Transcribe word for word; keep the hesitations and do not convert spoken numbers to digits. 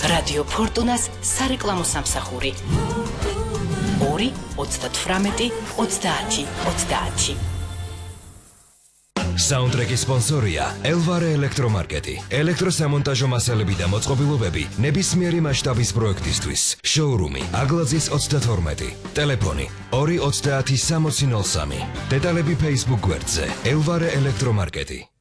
რადიო ფორტუნას სარეკლამო სამსახური ორი ოცდათვრამეტი ოცდაათი ოცდაათი. Soundtrack-ის სპონსორია Elvare ელექტრომარკეტი. ელექტროსამონტაჟო მასალები და მოწყობილობები ნებისმიერი მასშტაბის პროექტისთვის. შოურუმი აგლაძის ოცდათორმეტი. ტელეფონი ორი ოცდაათი სამოცი ნოლ სამი. დეტალები Facebook გვერდზე Elvare ელექტრომარკეტი.